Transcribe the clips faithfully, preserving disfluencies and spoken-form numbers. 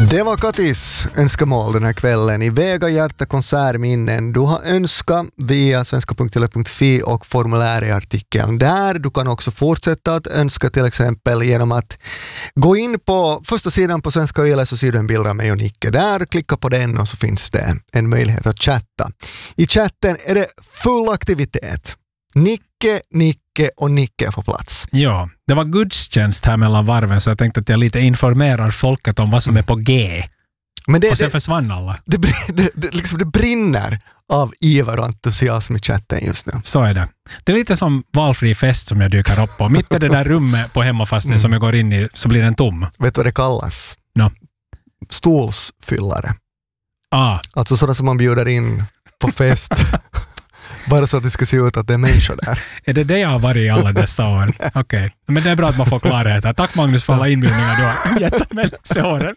Det var Katis önskemål den här kvällen i Vega Hjärta konsertminnen. Du har önskat via svenska punkt yle punkt fi och formulär i artikeln där. Du kan också fortsätta att önska till exempel genom att gå in på första sidan på Svenska Yle, så ser du en bild av mig och Nicke där. Klicka på den och så finns det en möjlighet att chatta. I chatten är det full aktivitet. Nicke, Nicke och Nicke är på plats. Ja, det var gudstjänst här mellan varven så jag tänkte att jag lite informerar folket om vad som är på G. Men det, och sen det, försvann alla. Det, det, det, liksom det brinner av iver och entusiasm i chatten just nu. Så är det. Det är lite som valfri fest som jag dyker upp på. Mitt i det där rummet på hemmafasten mm. som jag går in i så blir den tom. Vet du vad det kallas? No. Stolsfyllare. Ah. Alltså sådana som man bjuder in på fest. Bara så att det ska se ut att det är människor där. Är det det jag har varit i alla dessa år? Okej. Okay. Men det är bra att man får klarhet här. Tack Magnus för alla inbjudningar du har gett mig längs åren.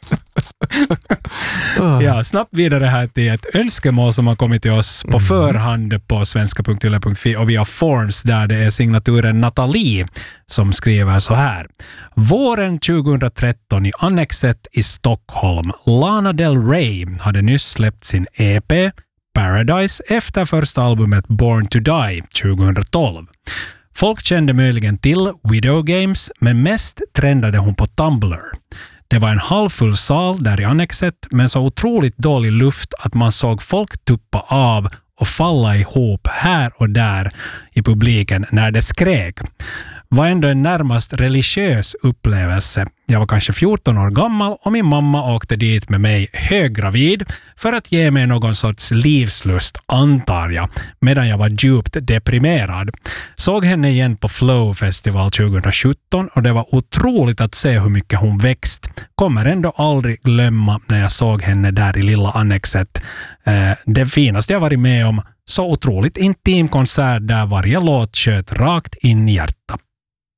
Ja, snabbt vidare här till ett önskemål som har kommit till oss på mm. förhand på svenska punkt yle punkt fi och via Forms där det är signaturen Nathalie som skriver så här. Våren tjugohundratretton i Annexet i Stockholm. Lana Del Rey hade nyss släppt sin E P Paradise efter första albumet Born to Die tjugohundratolv. Folk kände möjligen till Widow Games, men mest trendade hon på Tumblr. Det var en halvfull sal där i Annexet, men så otroligt dålig luft att man såg folk tuppa av och falla ihop här och där i publiken när det skrek. Var ändå en närmast religiös upplevelse. Jag var kanske fjorton år gammal och min mamma åkte dit med mig höggravid för att ge mig någon sorts livslust, antar jag, medan jag var djupt deprimerad. Såg henne igen på Flow Festival tjugosjutton och det var otroligt att se hur mycket hon växt. Kommer ändå aldrig glömma när jag såg henne där i lilla Annexet. Eh, det finaste jag varit med om, så otroligt intim konsert där varje låt sköt rakt in i hjärtat.